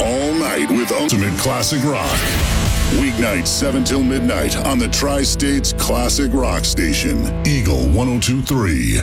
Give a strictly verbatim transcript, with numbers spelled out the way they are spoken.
all night with ultimate classic rock. Weeknights seven till midnight on the Tri-States Classic Rock Station, Eagle one oh two point three.